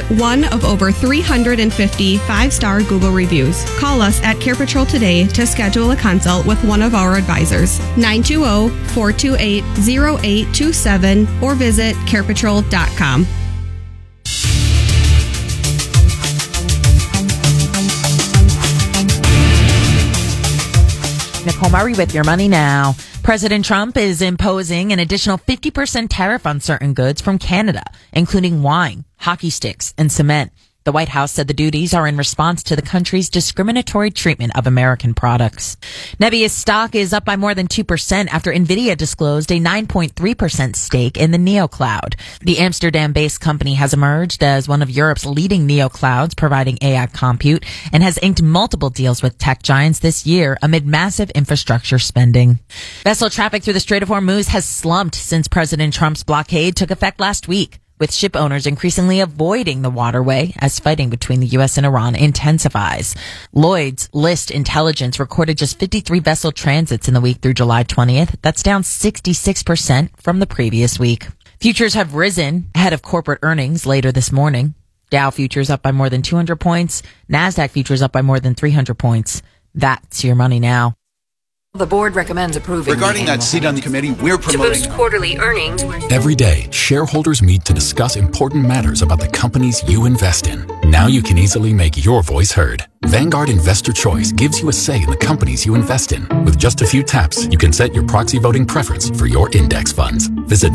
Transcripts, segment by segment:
one of over 350 five-star Google reviews. Call us at Care Patrol today to schedule a consult with one of our advisors. 920-428-0827 or visit carepatrol.com. Nicole Murray with Your Money Now. President Trump is imposing an additional 50% tariff on certain goods from Canada, including wine, hockey sticks, and cement. The White House said the duties are in response to the country's discriminatory treatment of American products. Nebius stock is up by more than 2% after NVIDIA disclosed a 9.3% stake in the NeoCloud. The Amsterdam-based company has emerged as one of Europe's leading neoclouds providing AI compute and has inked multiple deals with tech giants this year amid massive infrastructure spending. Vessel traffic through the Strait of Hormuz has slumped since President Trump's blockade took effect last week, with ship owners increasingly avoiding the waterway as fighting between the U.S. and Iran intensifies. Lloyd's List Intelligence recorded just 53 vessel transits in the week through July 20th. That's down 66% from the previous week. Futures have risen ahead of corporate earnings later this morning. Dow futures up by more than 200 points. NASDAQ futures up by more than 300 points. That's Your Money Now. The board recommends approving. Regarding that seat on the committee, we're promoting. To boost quarterly earnings. Every day, shareholders meet to discuss important matters about the companies you invest in. Now you can easily make your voice heard. Vanguard Investor Choice gives you a say in the companies you invest in. With just a few taps, you can set your proxy voting preference for your index funds. Visit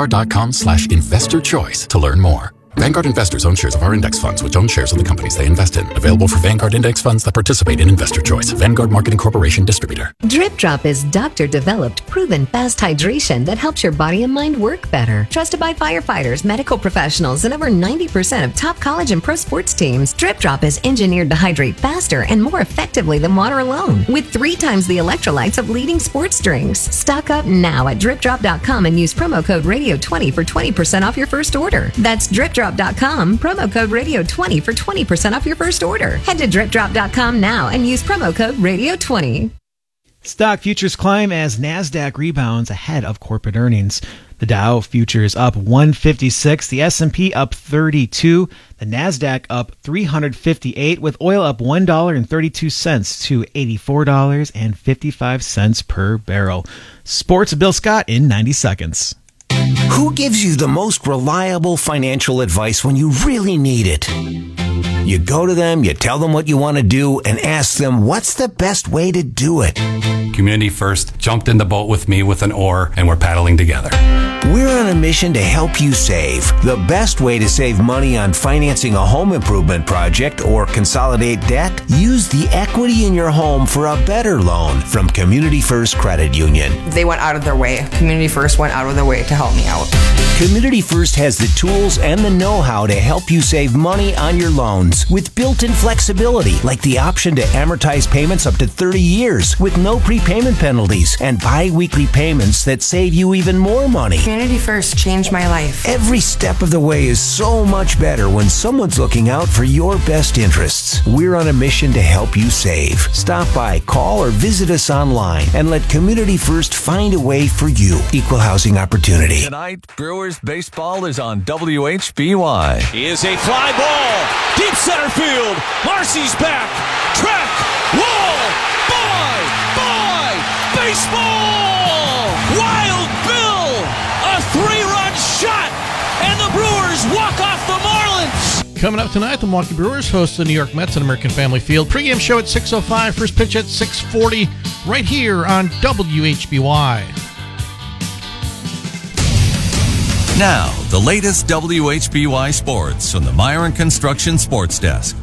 Vanguard.com/investorchoice to learn more. Vanguard investors own shares of our index funds, which own shares of the companies they invest in. Available for Vanguard index funds that participate in Investor Choice. Vanguard Marketing Corporation distributor. Drip Drop is doctor-developed, proven fast hydration that helps your body and mind work better. Trusted by firefighters, medical professionals, and over 90% of top college and pro sports teams, Drip Drop is engineered to hydrate faster and more effectively than water alone, with 3 times the electrolytes of leading sports drinks. Stock up now at DripDrop.com and use promo code Radio20 for 20% off your first order. That's DripDrop.com, promo code Radio20 for 20% off your first order. Head to DripDrop.com now and use promo code Radio20. Stock futures climb as NASDAQ rebounds ahead of corporate earnings. The Dow futures up 156, the S&P up 32, the NASDAQ up 358, with oil up $1.32 to $84.55 per barrel. Sports, Bill Scott in 90 seconds. Who gives you the most reliable financial advice when you really need it? You go to them, you tell them what you want to do, and ask them what's the best way to do it. Community First jumped in the boat with me with an oar, and we're paddling together. We're on a mission to help you save. The best way to save money on financing a home improvement project or consolidate debt? Use the equity in your home for a better loan from Community First Credit Union. They went out of their way. Community First went out of their way to help me out. Community First has the tools and the know-how to help you save money on your loans with built-in flexibility, like the option to amortize payments up to 30 years with no prepayment penalties and bi-weekly payments that save you even more money. Community First changed my life. Every step of the way is so much better when someone's looking out for your best interests. We're on a mission to help you save. Stop by, call, or visit us online and let Community First find a way for you. Equal housing opportunity. Tonight, Brewers baseball is on WHBY. Is a fly ball. Deep center field. Marcy's back. Track. Wall. Bye. Baseball. Wild Bill. A 3-run shot. And the Brewers walk off the Marlins. Coming up tonight, the Milwaukee Brewers host the New York Mets at American Family Field. Pre-game show at 6:05. First pitch at 6:40. Right here on WHBY. Now, the latest WHBY sports from the Myron Construction Sports Desk.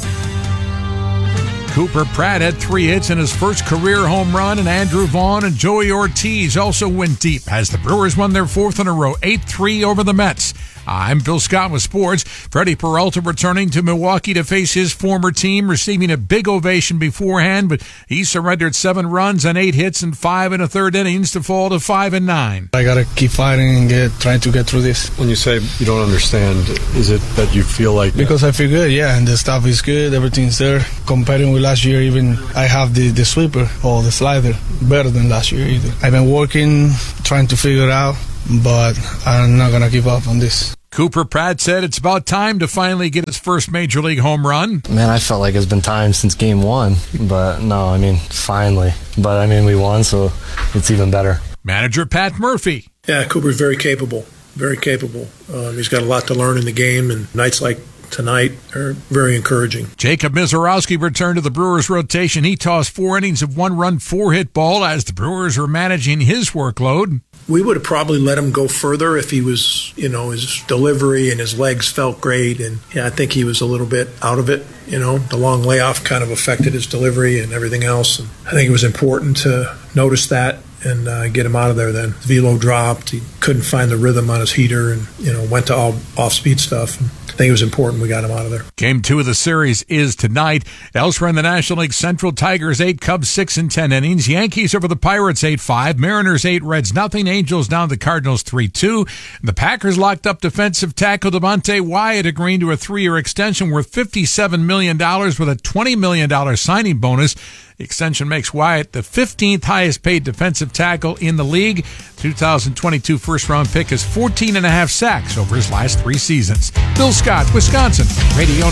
Cooper Pratt had 3 hits in his first career home run, and Andrew Vaughn and Joey Ortiz also went deep as the Brewers won their 4th in a row, 8-3 over the Mets. I'm Bill Scott with sports. Freddie Peralta returning to Milwaukee to face his former team, receiving a big ovation beforehand, but he surrendered 7 runs and 8 hits in 5 1/3 innings to fall to 5-9. I gotta keep fighting and trying to get through this. When you say you don't understand, is it that you feel like because I feel good, yeah, and the stuff is good, everything's there. Comparing with last year, even I have the sweeper or the slider better than last year either. I've been working, trying to figure it out, but I'm not gonna give up on this. Cooper Pratt said it's about time to finally get his first Major League home run. Man, I felt like it's been time since game one, but no, I mean, finally. But I mean, we won, so it's even better. Manager Pat Murphy. Yeah, Cooper's very capable, very capable. He's got a lot to learn in the game, and nights like tonight are very encouraging. Jacob Mizorowski returned to the Brewers rotation. He tossed 4 innings of 1-run, 4-hit ball as the Brewers were managing his workload. We would have probably let him go further if he was, his delivery and his legs felt great. And I think he was a little bit out of it. The long layoff kind of affected his delivery and everything else. And I think it was important to notice that and get him out of there then. His velo dropped. He couldn't find the rhythm on his heater and, went to all off-speed stuff. And I think it was important we got him out of there. Game 2 of the series is tonight. Elsewhere in the National League Central, Tigers 8, Cubs 6 in 10 innings. Yankees over the Pirates 8-5. Mariners 8, Reds nothing. Angels down the Cardinals 3-2. The Packers locked up defensive tackle Devontae Wyatt, agreeing to a 3-year extension worth $57 million with a $20 million signing bonus. The extension makes Wyatt the 15th highest paid defensive tackle in the league. 2022 first-round pick has 14.5 sacks over his last 3 seasons. Bill Scott, Wisconsin, Radio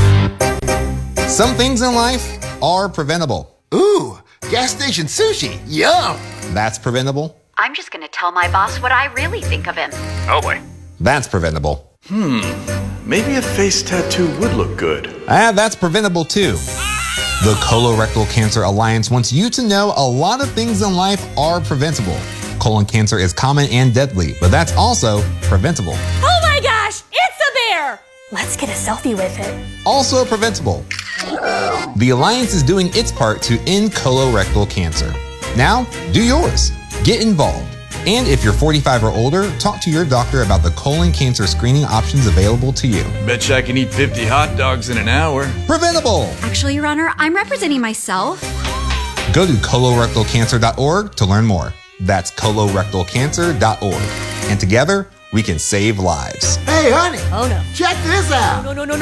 Nugget. Some things in life are preventable. Ooh, gas station sushi. Yum. That's preventable. I'm just going to tell my boss what I really think of him. Oh boy. That's preventable. Maybe a face tattoo would look good. That's preventable too. The Colorectal Cancer Alliance wants you to know a lot of things in life are preventable. Colon cancer is common and deadly, but that's also preventable. Oh my gosh, it's a bear! Let's get a selfie with it. Also preventable. The Alliance is doing its part to end colorectal cancer. Now, do yours. Get involved. And if you're 45 or older, talk to your doctor about the colon cancer screening options available to you. Betcha I can eat 50 hot dogs in an hour. Preventable! Actually, Your Honor, I'm representing myself. Go to colorectalcancer.org to learn more. That's colorectalcancer.org. And together, we can save lives. Hey, honey. Oh, no. Check this out.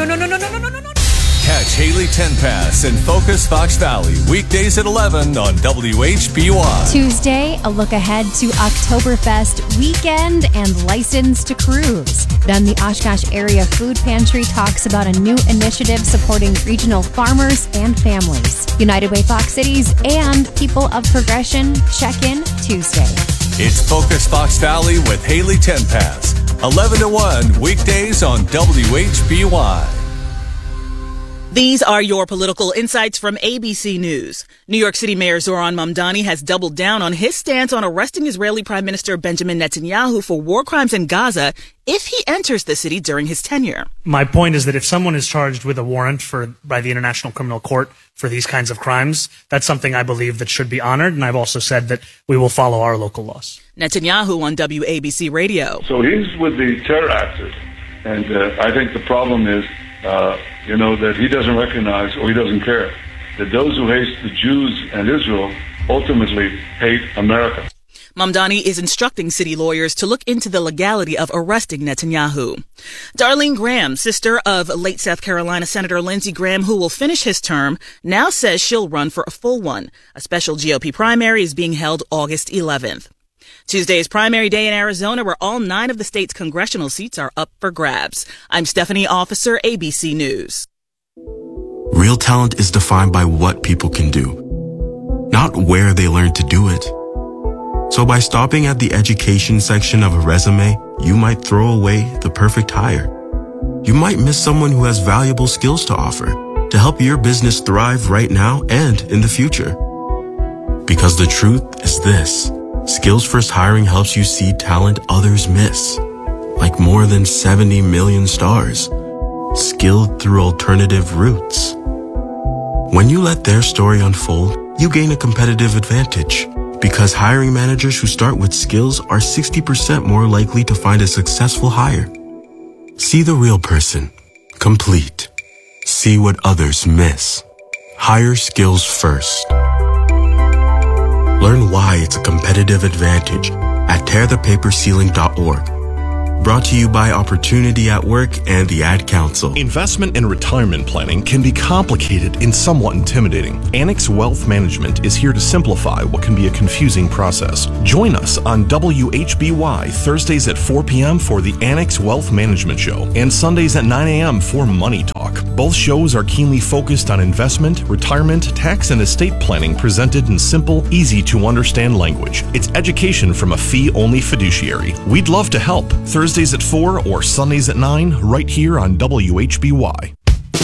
No. Catch Haley Tenpass and Focus Fox Valley weekdays at 11 on WHBY. Tuesday, a look ahead to Oktoberfest weekend and License to Cruise. Then the Oshkosh Area Food Pantry talks about a new initiative supporting regional farmers and families. United Way Fox Cities and People of Progression check-in Tuesday. It's Focus Fox Valley with Haley Tenpass, 11 to 1 weekdays on WHBY. These are your political insights from ABC News. New York City Mayor Zoran Mamdani has doubled down on his stance on arresting Israeli Prime Minister Benjamin Netanyahu for war crimes in Gaza if he enters the city during his tenure. My point is that if someone is charged with a warrant by the International Criminal Court for these kinds of crimes, that's something I believe that should be honored, and I've also said that we will follow our local laws. Netanyahu on WABC Radio. So he's with the terror actors, and I think the problem is that he doesn't recognize or he doesn't care that those who hate the Jews and Israel ultimately hate America. Mamdani is instructing city lawyers to look into the legality of arresting Netanyahu. Darlene Graham, sister of late South Carolina Senator Lindsey Graham, who will finish his term, now says she'll run for a full one. A special GOP primary is being held August 11th. Tuesday is primary day in Arizona, where all 9 of the state's congressional seats are up for grabs. I'm Stephanie Officer, ABC News. Real talent is defined by what people can do, not where they learn to do it. So by stopping at the education section of a resume, you might throw away the perfect hire. You might miss someone who has valuable skills to offer to help your business thrive right now and in the future. Because the truth is this. Skills First Hiring helps you see talent others miss, like more than 70 million stars, skilled through alternative routes. When you let their story unfold, you gain a competitive advantage, because hiring managers who start with skills are 60% more likely to find a successful hire. See the real person, complete. See what others miss. Hire skills first. Learn why it's a competitive advantage at tearthepaperceiling.org. Brought to you by Opportunity at Work and the Ad Council. Investment and retirement planning can be complicated and somewhat intimidating. Annex Wealth Management is here to simplify what can be a confusing process. Join us on WHBY Thursdays at 4 p.m. for the Annex Wealth Management Show and Sundays at 9 a.m. for Money Talk. Both shows are keenly focused on investment, retirement, tax, and estate planning presented in simple, easy-to-understand language. It's education from a fee-only fiduciary. We'd love to help. Thursdays at 4 or Sundays at 9, right here on WHBY.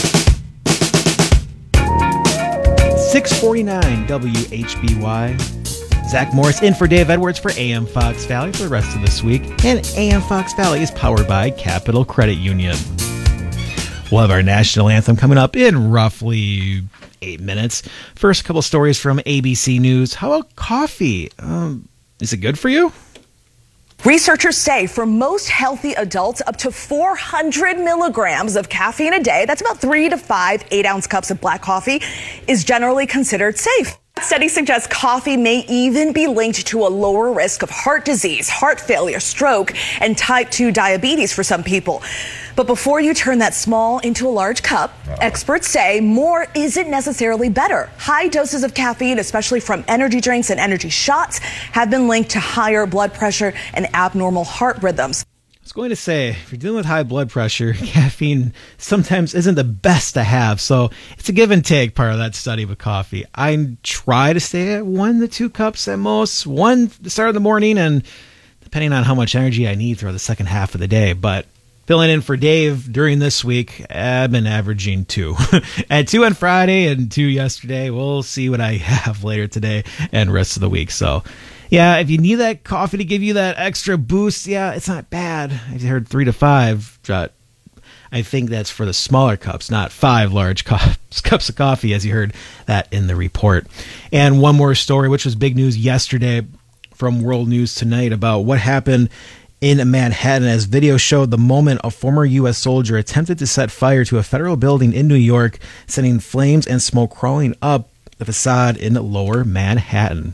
649 WHBY. Zach Morris in for Dave Edwards for AM Fox Valley for the rest of this week. And AM Fox Valley is powered by Capital Credit Union. We'll have our national anthem coming up in roughly 8 minutes. First, a couple stories from ABC News. How about coffee? Is it good for you? Researchers say for most healthy adults, up to 400 milligrams of caffeine a day, that's about 3 to 5 8-ounce cups of black coffee, is generally considered safe. Study suggests coffee may even be linked to a lower risk of heart disease, heart failure, stroke, and type 2 diabetes for some people. But before you turn that small into a large cup, experts say more isn't necessarily better. High doses of caffeine, especially from energy drinks and energy shots, have been linked to higher blood pressure and abnormal heart rhythms. I was going to say, if you're dealing with high blood pressure, caffeine sometimes isn't the best to have. So it's a give and take part of that study with coffee. I try to stay at 1 to 2 cups at most, one at the start of the morning, and depending on how much energy I need throughout the second half of the day. But filling in for Dave during this week, I've been averaging 2. At 2 on Friday and 2 yesterday. We'll see what I have later today and rest of the week. So yeah, if you need that coffee to give you that extra boost, yeah, it's not bad. I heard 3 to 5. I think that's for the smaller cups, not 5 large cups of coffee, as you heard that in the report. And one more story, which was big news yesterday from World News Tonight about what happened in Manhattan, as video showed the moment a former U.S. soldier attempted to set fire to a federal building in New York, sending flames and smoke crawling up the facade in lower Manhattan.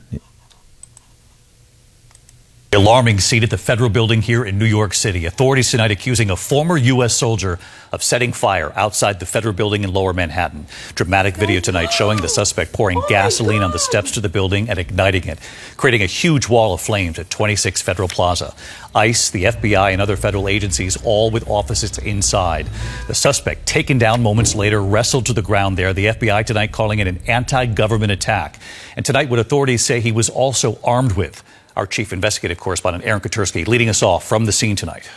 Alarming scene at the federal building here in New York City. Authorities tonight accusing a former U.S. soldier of setting fire outside the federal building in lower Manhattan. Dramatic video tonight showing the suspect pouring gasoline on the steps to the building and igniting it, creating a huge wall of flames at 26 Federal Plaza. ICE, the FBI, and other federal agencies, all with officers inside. The suspect, taken down moments later, wrestled to the ground there. The FBI tonight calling it an anti-government attack. And tonight what authorities say he was also armed with. Our chief investigative correspondent, Aaron Katersky, leading us off from the scene tonight.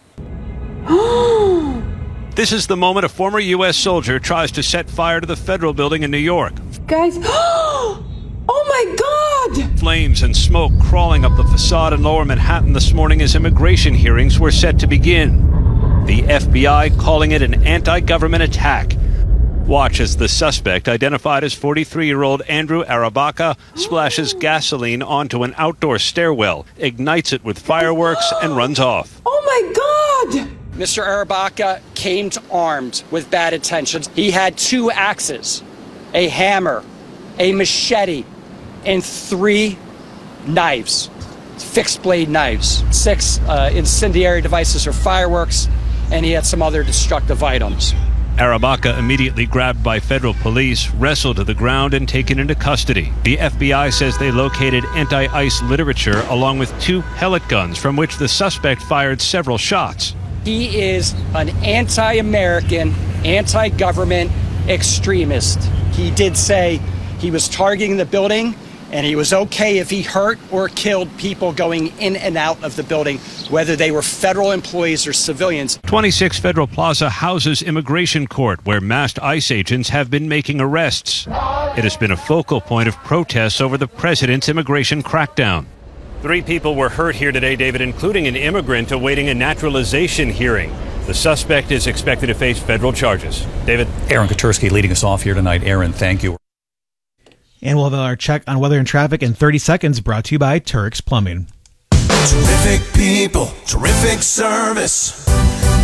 This is the moment a former U.S. soldier tries to set fire to the federal building in New York. Guys, oh my God! Flames and smoke crawling up the facade in lower Manhattan this morning as immigration hearings were set to begin. The FBI calling it an anti-government attack. Watch as the suspect, identified as 43-year-old Andrew Arabaka, splashes gasoline onto an outdoor stairwell, ignites it with fireworks, and runs off. Oh my God! Mr. Arabaka came armed with bad intentions. He had 2 axes, a hammer, a machete, and 3 knives, fixed blade knives, 6 incendiary devices or fireworks, and he had some other destructive items. Arabaka, immediately grabbed by federal police, wrestled to the ground and taken into custody. The FBI says they located anti-ICE literature along with 2 pellet guns from which the suspect fired several shots. He is an anti-American, anti-government extremist. He did say he was targeting the building and he was okay if he hurt or killed people going in and out of the building, whether they were federal employees or civilians. 26 Federal Plaza houses immigration court, where masked ICE agents have been making arrests. It has been a focal point of protests over the president's immigration crackdown. 3 people were hurt here today, David, including an immigrant awaiting a naturalization hearing. The suspect is expected to face federal charges. David? Aaron Katersky leading us off here tonight. Aaron, thank you. And we'll have our check on weather and traffic in 30 seconds, brought to you by Turks Plumbing. Terrific people, terrific service.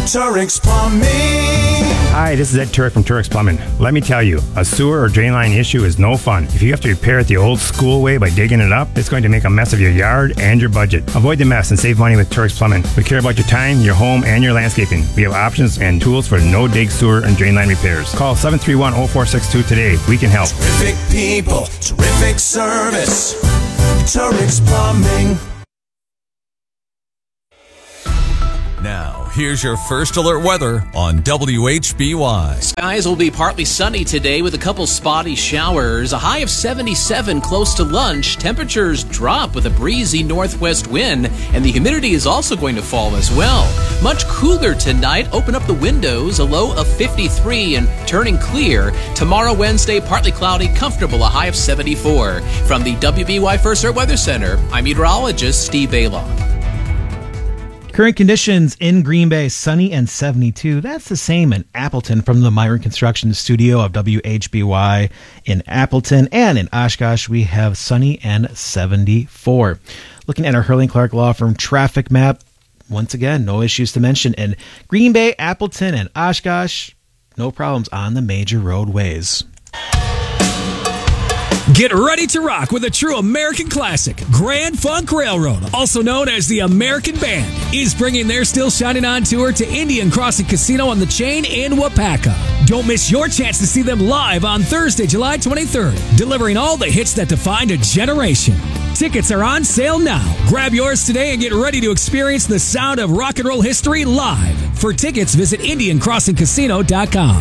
Turek Plumbing. Hi, this is Ed Turek from Turek Plumbing. Let me tell you, a sewer or drain line issue is no fun. If you have to repair it the old school way by digging it up, it's going to make a mess of your yard and your budget. Avoid the mess and save money with Turek Plumbing. We care about your time, your home, and your landscaping. We have options and tools for no-dig sewer and drain line repairs. Call 731-0462 today. We can help. Terrific people, terrific service. Turek Plumbing. Now, here's your first alert weather on WHBY. Skies will be partly sunny today with a couple spotty showers. A high of 77 close to lunch. Temperatures drop with a breezy northwest wind, and the humidity is also going to fall as well. Much cooler tonight. Open up the windows. A low of 53 and turning clear. Tomorrow, Wednesday, partly cloudy, comfortable, a high of 74. From the WBY First Alert Weather Center, I'm meteorologist Steve Baylon. Current conditions in Green Bay, sunny and 72. That's the same in Appleton from the Myron Construction Studio of WHBY in Appleton. And in Oshkosh, we have sunny and 74. Looking at our Hurling Clark Law Firm traffic map, once again, no issues to mention. In Green Bay, Appleton, and Oshkosh, no problems on the major roadways. Get ready to rock with a true American classic. Grand Funk Railroad, also known as the American Band, is bringing their Still Shining On tour to Indian Crossing Casino on the Chain in Wapaka. Don't miss your chance to see them live on Thursday, July 23rd, delivering all the hits that defined a generation. Tickets are on sale now. Grab yours today and get ready to experience the sound of rock and roll history live. For tickets, visit IndianCrossingCasino.com.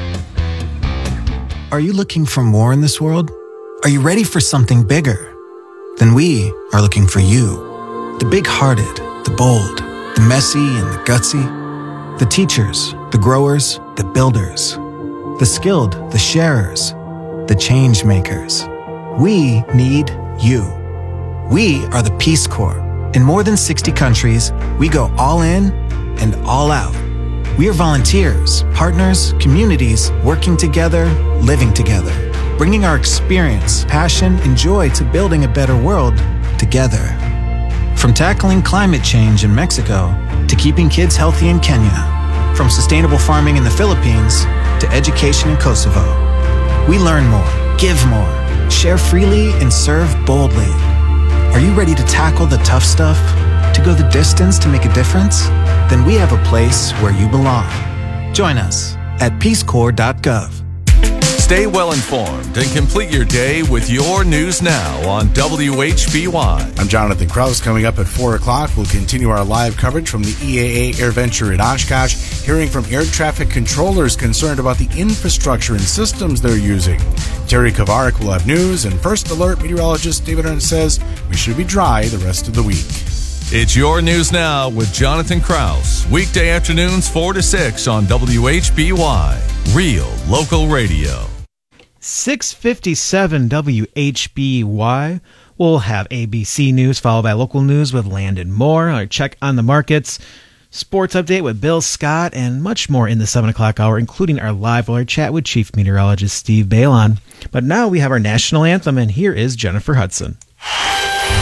Are you looking for more in this world? Are you ready for something bigger? Then we are looking for you. The big-hearted, the bold, the messy and the gutsy. The teachers, the growers, the builders. The skilled, the sharers, the change makers. We need you. We are the Peace Corps. In more than 60 countries, we go all in and all out. We are volunteers, partners, communities, working together, living together. Bringing our experience, passion, and joy to building a better world together. From tackling climate change in Mexico to keeping kids healthy in Kenya. From sustainable farming in the Philippines to education in Kosovo. We learn more, give more, share freely, and serve boldly. Are you ready to tackle the tough stuff? To go the distance to make a difference? Then we have a place where you belong. Join us at peacecorps.gov. Stay well informed and complete your day with your news now on WHBY. I'm Jonathan Krause. Coming up at 4 o'clock, we'll continue our live coverage from the EAA AirVenture in Oshkosh, hearing from air traffic controllers concerned about the infrastructure and systems they're using. Terry Kovarik will have news, and First Alert meteorologist David Hunt says we should be dry the rest of the week. It's your news now with Jonathan Krause. Weekday afternoons 4 to 6 on WHBY. Real local radio. 6:57 WHBY. We'll have ABC News followed by local news with Landon Moore. Our check on the markets, sports update with Bill Scott, and much more in the 7 o'clock hour, including our live alert chat with Chief Meteorologist Steve Baylon. But now we have our national anthem, and here is Jennifer Hudson.